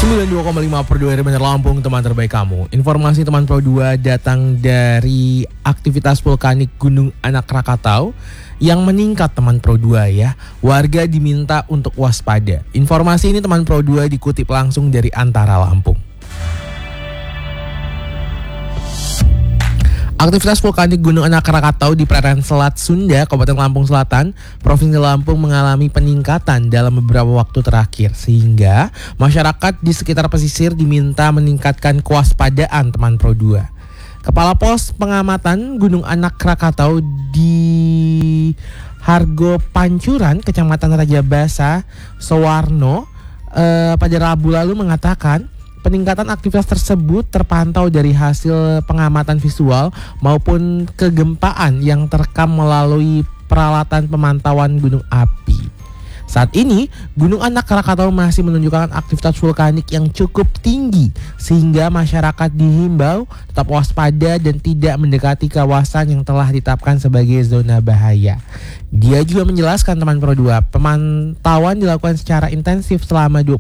92,5 per 2 Bener Lampung, teman terbaik kamu. Informasi teman Pro 2 datang dari aktivitas vulkanik Gunung Anak Rakatau yang meningkat teman Pro 2 ya. Warga diminta untuk waspada. Informasi ini teman Pro 2 dikutip langsung dari Antara Lampung. Aktivitas vulkanik Gunung Anak Rakatau di perairan Selat Sunda, Kabupaten Lampung Selatan, Provinsi Lampung mengalami peningkatan dalam beberapa waktu terakhir, sehingga masyarakat di sekitar pesisir diminta meningkatkan kewaspadaan teman Pro 2. Kepala Pos Pengamatan Gunung Anak Rakatau di Hargo Pancuran, Kecamatan Rajabasa, Soewarno, pada Rabu lalu mengatakan peningkatan aktivitas tersebut terpantau dari hasil pengamatan visual maupun kegempaan yang terekam melalui peralatan pemantauan gunung api. Saat ini, Gunung Anak Rakatau masih menunjukkan aktivitas vulkanik yang cukup tinggi sehingga masyarakat dihimbau tetap waspada dan tidak mendekati kawasan yang telah ditetapkan sebagai zona bahaya. Dia juga menjelaskan teman Pro 2, pemantauan dilakukan secara intensif selama